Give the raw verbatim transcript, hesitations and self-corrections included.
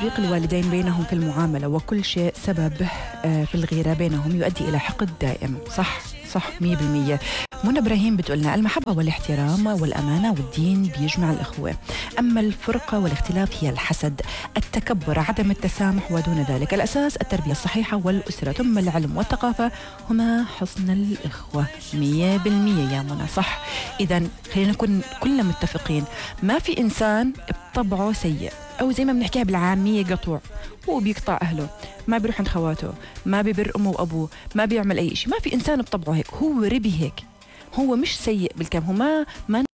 تفريق الوالدين بينهم في المعاملة وكل شيء سبب في الغيرة بينهم يؤدي إلى حقد دائم. صح صح مية بالمية. منى إبراهيم بتقولنا المحبة والاحترام والأمانة والدين بيجمع الإخوة، أما الفرقة والاختلاف هي الحسد، التكبر، عدم التسامح، ودون ذلك الأساس التربية الصحيحة والأسرة، ثم العلم والثقافة هما حصن الإخوة. مية بالمية يا منى صح. إذن خلينا نكون كلنا متفقين ما في إنسان بطبعه سيء، أو زي ما بنحكيها بالعامية قطوع، هو بيقطع أهله، ما بيروح عند خواته، ما بيبر أمه وأبوه، ما بيعمل أي شيء. ما في إنسان بطبعه هيك، هو ربي هيك، هو مش سيء بالكامل، هو ما ما